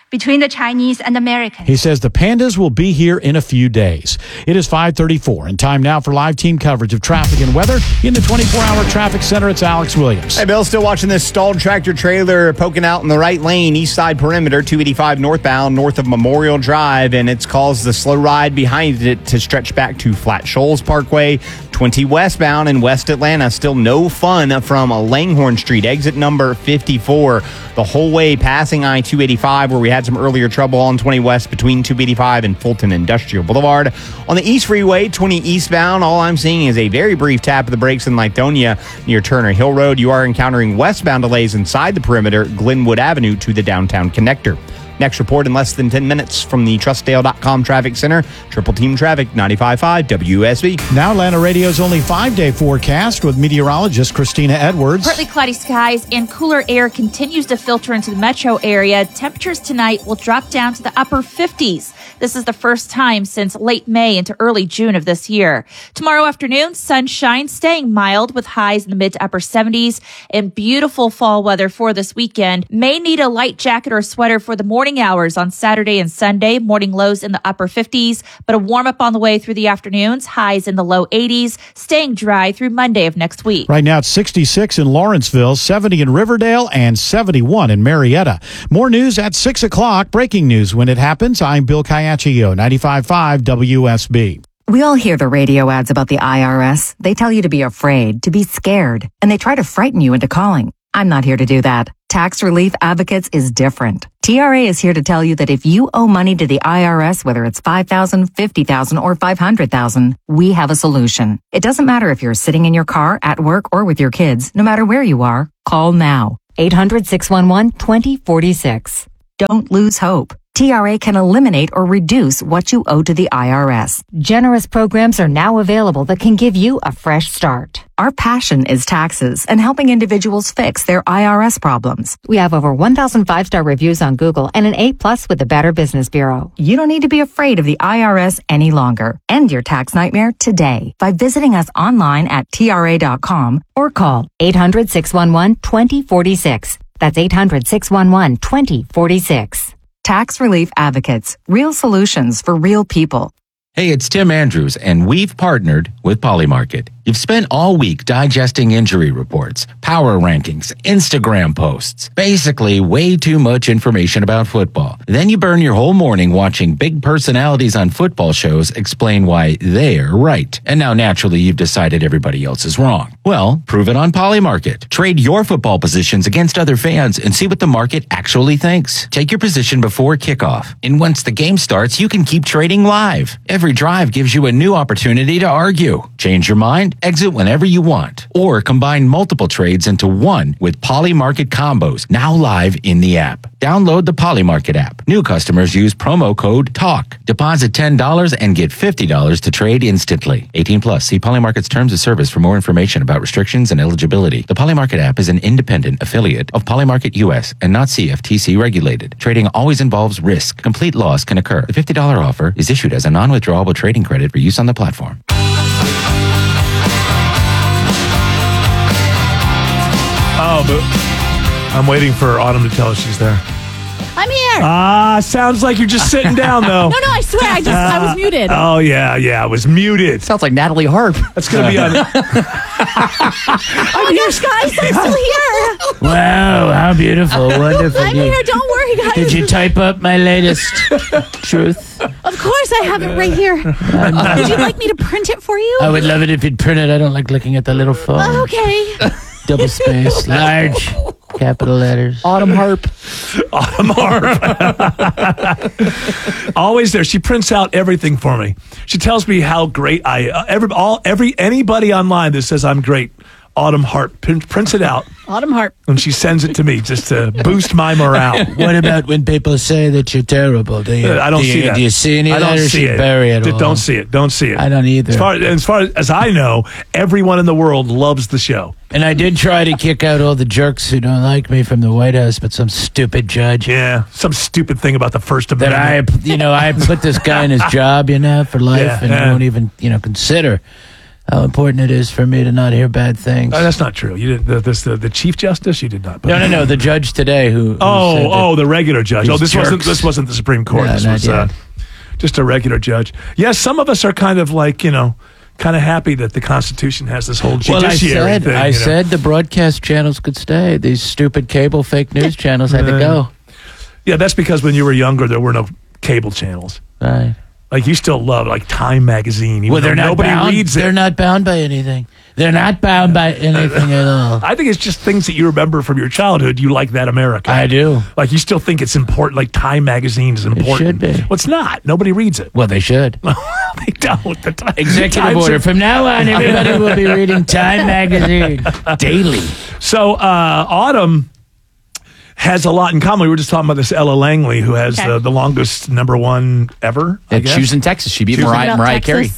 between the Chinese and Americans. He says the pandas will be here in a few days. It is 5:34 and time now for live team coverage of traffic and weather in the 24-hour traffic center. It's Alex Williams. Hey, Bill, still watching this stalled tractor trailer poking out in the right lane, east side perimeter, 285 northbound, north of Memorial Drive, and it's caused the slow ride behind it to stretch back to Flat Shoals Parkway. 20 westbound in West Atlanta. Still no fun from Langhorne Street, exit number 54. The whole way passing I-285, where we had some earlier trouble on 20 West between 285 and Fulton Industrial Boulevard. On the East Freeway, 20 eastbound, all I'm seeing is a very brief tap of the brakes in Lithonia near Turner Hill Road. You are encountering westbound delays inside the perimeter, Glenwood Avenue to the downtown connector. Next report in less than 10 minutes from the TrustDale.com Traffic Center. Triple Team Traffic, 95.5 WSB. Now Atlanta Radio's only 5-day forecast with meteorologist Christina Edwards. Partly cloudy skies and cooler air continues to filter into the metro area. Temperatures tonight will drop down to the upper 50s. This is the first time since late May into early June of this year. Tomorrow afternoon, sunshine staying mild with highs in the mid to upper 70s and beautiful fall weather for this weekend. May need a light jacket or sweater for the morning hours on Saturday and Sunday. Morning lows in the upper 50s, but a warm up on the way through the afternoons. Highs in the low 80s, staying dry through Monday of next week. Right now it's 66 in Lawrenceville, 70 in Riverdale, and 71 in Marietta. More news at 6 o'clock. Breaking news when it happens. I'm Bill Caiaccio, 95.5 WSB. We all hear the radio ads about the IRS. They tell you to be afraid, to be scared, and they try to frighten you into calling. I'm not here to do that. Tax Relief Advocates is different. TRA is here to tell you that if you owe money to the IRS, whether it's $5,000, $50,000, or $500,000, we have a solution. It doesn't matter if you're sitting in your car, at work, or with your kids. No matter where you are, call now. 800-611-2046. Don't lose hope. TRA can eliminate or reduce what you owe to the IRS. Generous programs are now available that can give you a fresh start. Our passion is taxes and helping individuals fix their IRS problems. We have over 1,000 5-star reviews on Google and an A+ with the Better Business Bureau. You don't need to be afraid of the IRS any longer. End your tax nightmare today by visiting us online at TRA.com or call 800-611-2046. That's 800-611-2046. Tax Relief Advocates. Real solutions for real people. Hey, it's Tim Andrews, and we've partnered with Polymarket. You've spent all week digesting injury reports, power rankings, Instagram posts, basically way too much information about football. Then you burn your whole morning watching big personalities on football shows explain why they're right. And now naturally you've decided everybody else is wrong. Well, prove it on Polymarket. Trade your football positions against other fans and see what the market actually thinks. Take your position before kickoff. And once the game starts, you can keep trading live. Every drive gives you a new opportunity to argue. Change your mind? Exit whenever you want. Or combine multiple trades into one with Polymarket combos, now live in the app. Download the Polymarket app. New customers use promo code TALK. Deposit $10 and get $50 to trade instantly. 18 plus. See Polymarket's terms of service for more information about restrictions and eligibility. The Polymarket app is an independent affiliate of Polymarket US and not CFTC regulated. Trading always involves risk. Complete loss can occur. The $50 offer is issued as a non-withdrawable trading credit for use on the platform. Oh, but I'm waiting for Autumn to tell us she's there. I'm here. Sounds like you're just sitting down, though. No, I swear, I was muted. Oh, yeah, I was muted. Sounds like Natalie Harp. That's going to be on. Oh my gosh, guys, I'm still here. Wow, how beautiful, wonderful. I'm here, don't worry, guys. Did you type up my latest truth? Of course, I have it right here. Would you like me to print it for you? I would love it if you'd print it. I don't like looking at the little phone. Okay. Double space, large, capital letters. Autumn Harp. Always there. She prints out everything for me. She tells me how great anybody online that says I'm great. Autumn Harp prints it out. Autumn Harp. And she sends it to me just to boost my morale. What about when people say that you're terrible? I don't see that. Do you see any of that, or should bury it all? Don't see it. Don't see it. I don't either. As far as I know, everyone in the world loves the show. And I did try to kick out all the jerks who don't like me from the White House, but some stupid judge. Yeah, some stupid thing about the First Amendment. I put this guy in his job, for life, and won't even, consider how important it is for me to not hear bad things. That's not true. You didn't. The Chief Justice, you did not. No. The judge today who the regular judge. Oh, this wasn't the Supreme Court. No, this was just a regular judge. Yes, some of us are kind of like, kind of happy that the Constitution has this whole judiciary thing. I said the broadcast channels could stay. These stupid cable fake news channels had to go. Yeah, that's because when you were younger, there were no cable channels. Right. Like, you still love, like, Time Magazine. Well, nobody reads it. They're not bound by anything. They're not bound by anything at all. I think it's just things that you remember from your childhood. You like that America. I do. Like, you still think it's important. Like, Time Magazine is important. It should be. Well, it's not. Nobody reads it. Well, they should. They don't. Executive order. From now on, everybody will be reading Time Magazine daily. So, Autumn has a lot in common. We were just talking about this Ella Langley, who has the longest #1 ever. She was in Texas. She beat Mariah Carey.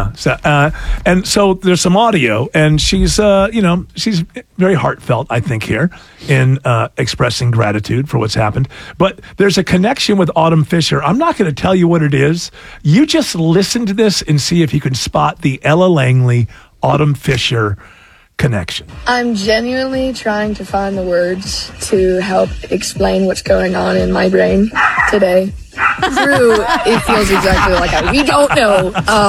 And so there's some audio, and she's she's very heartfelt, I think, here in expressing gratitude for what's happened. But there's a connection with Autumn Fisher. I'm not going to tell you what it is. You just listen to this and see if you can spot the Ella Langley, Autumn Fisher connection. I'm genuinely trying to find the words to help explain what's going on in my brain today. Drew, it feels exactly like we don't know.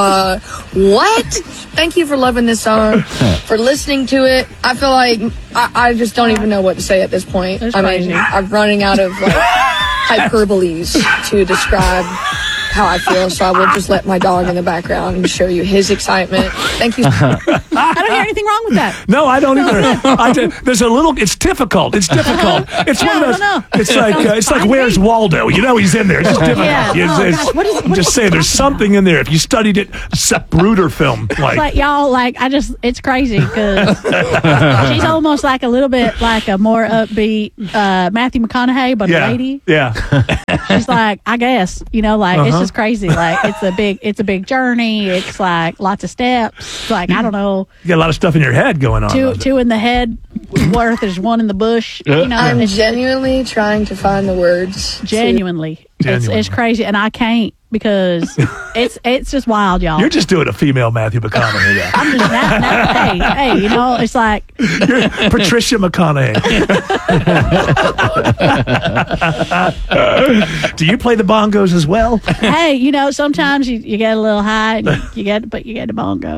What? Thank you for loving this song, for listening to it. I feel like I just don't even know what to say at this point. I'm running out of hyperboles to describe how I feel, so I will just let my dog in the background and show you his excitement. Thank you. I don't hear anything wrong with that. No, I don't either. There's a little. It's difficult. It's difficult. It's one of those. It's like Where's Waldo? He's in there. It's just difficult. I'm just saying, there's something in there. If you studied it, Sepp Bruder film, it's crazy because she's almost like a little bit like a more upbeat Matthew McConaughey, but a lady. Yeah. She's like, I guess, it's just crazy. Like, it's a big journey. It's like lots of steps. Like, I don't know. You got a lot of stuff in your head going on. Two in the head worth. There's one in the bush. I'm genuinely trying to find the words. Genuinely. It's crazy, and I can't because it's just wild, y'all. You're just doing a female Matthew McConaughey. Yeah. I'm just hey, it's like you're Patricia McConaughey. Do you play the bongos as well? Hey, sometimes you get a little high, and you get the bongo.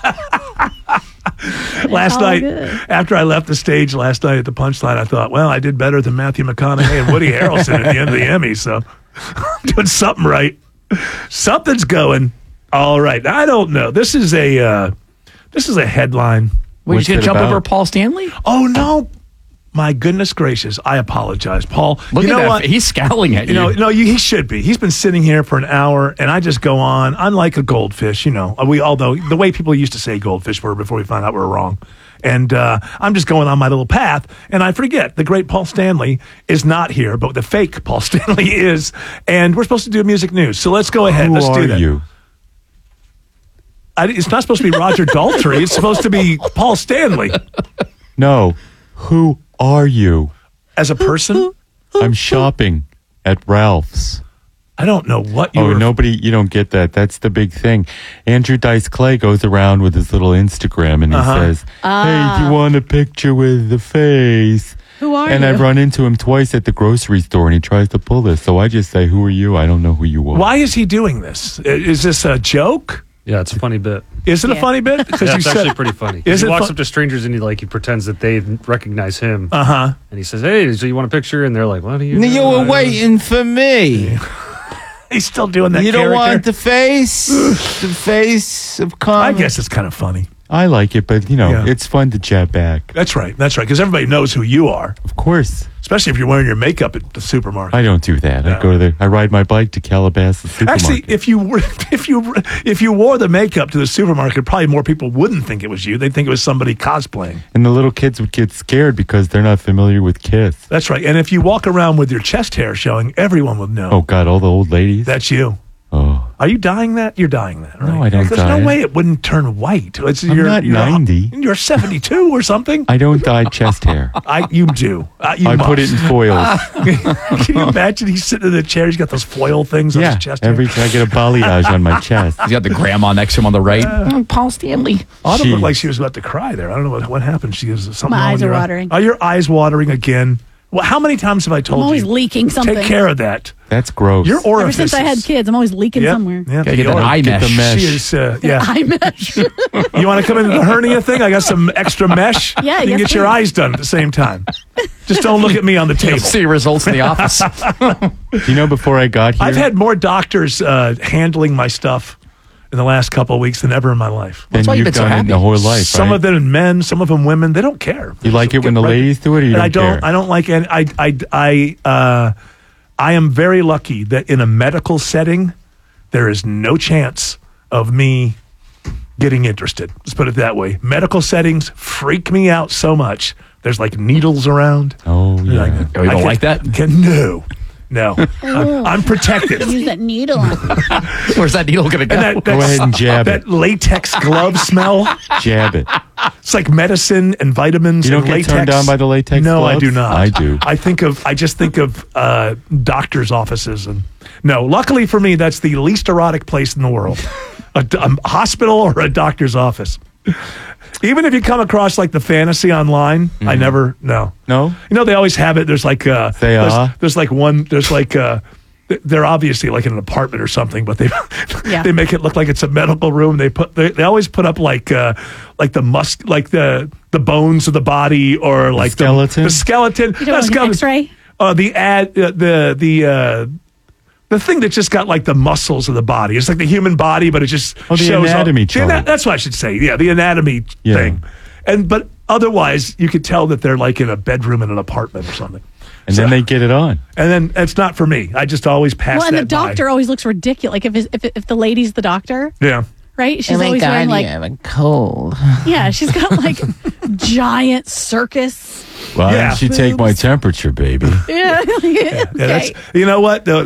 Last night, after I left the stage last night at the Punchline, I thought, well, I did better than Matthew McConaughey and Woody Harrelson at the end of the Emmy, so I'm doing something right. Something's going all right. I don't know. This is a headline. Were you going to jump over Paul Stanley? Oh, no. My goodness gracious. I apologize, Paul. Look at that. What? He's scowling at you. No, he should be. He's been sitting here for an hour, and I just go on. I'm like a goldfish, although the way people used to say goldfish were before we found out we were wrong. And I'm just going on my little path, and I forget the great Paul Stanley is not here, but the fake Paul Stanley is, and we're supposed to do music news. So let's go ahead. Let's do that. Who are you? It's not supposed to be Roger Daltrey. It's supposed to be Paul Stanley. No. Who are you? As a person? I'm shopping at Ralph's. I don't know what you you don't get that. That's the big thing. Andrew Dice Clay goes around with his little Instagram and he says, hey, do you want a picture with the face? Who are you? And I've run into him twice at the grocery store and he tries to pull this. So I just say, who are you? I don't know who you are. Why is he doing this? Is this a joke? Yeah, it's a funny bit. Is it a funny bit? Because it's actually pretty funny. He walks up to strangers and he pretends that they recognize him. And he says, hey, so you want a picture? And they're like, what are you doing? You were waiting for me. He's still doing that. You character. Don't want the face? The face of comedy? I guess it's kind of funny. I like it, but, it's fun to chat back. That's right. Because everybody knows who you are. Of course. Especially if you're wearing your makeup at the supermarket. I don't do that. No. I ride my bike to Calabasas supermarket. Actually, if you wore the makeup to the supermarket, probably more people wouldn't think it was you. They'd think it was somebody cosplaying. And the little kids would get scared because they're not familiar with Kiss. That's right. And if you walk around with your chest hair showing, everyone would know. Oh, God, all the old ladies? That's you. Oh. Are you dyeing that? You're dyeing that, right? No, I don't There's dye no it. way it wouldn't turn white. I'm not 90. You're 72 or something. I don't dye chest hair. You do. I put it in foils. Can you imagine? He's sitting in the chair. He's got those foil things on his chest. Every time I get a balayage on my chest. He's got the grandma next to him on the right. Paul Stanley. Autumn looked like she was about to cry there. I don't know what happened. She was something. My eyes wrong are with your watering. Are your eyes watering again? Well, how many times have I told I'm always you? leaking something. Take care of that. That's gross. Your orifices. Ever since I had kids, I'm always leaking somewhere. Yeah, Gotta get that eye Get mesh. the mesh. She is, yeah. Eye mesh. You want to come into the hernia thing? I got some extra mesh. Yeah, you can yes, get your please. eyes done at the same time. Just don't look at me on the table. You'll see results in the office. Do you know before I got here? I've had more doctors handling my stuff in the last couple of weeks than ever in my life. Then you've done it in the whole life, Some right? of them men, some of them women. They don't care. You like it when the Right. ladies do it, or you And don't care? I don't like it. I am very lucky that in a medical setting, there is no chance of me getting interested. Let's put it that way. Medical settings freak me out so much. There's like needles around. Oh, yeah. Oh, you don't like that? No. I'm protected. Use that needle on. Where's that needle going to go? And Go ahead and jab that it. latex glove smell. Jab it. It's like medicine and vitamins. You don't and get latex. turned on by the latex No, gloves? I do not. I do. I just think of doctors' offices, and no. Luckily for me, that's the least erotic place in the world: a hospital or a doctor's office. Even if you come across like the fantasy online, I never no. No? You know they always have it. There's like there's like one. There's like they're obviously like in an apartment or something, but they they make it look like it's a medical room. They always put up like the bones of the body or like skeleton. The skeleton. You don't like an X-ray? The thing that just got like the muscles of the body. It's like the human body, but it just the shows anatomy chart. That's what I should say. Yeah, the anatomy thing. But otherwise, you could tell that they're like in a bedroom in an apartment or something. And then they get it on. And then it's not for me. I just always pass Well, and that the doctor always looks ridiculous. Like if the lady's the doctor, by. Yeah. right? She's always wearing like have a cold. yeah, she's got like giant circus. Why don't you take my temperature, baby? Yeah, Yeah, that's, you know what?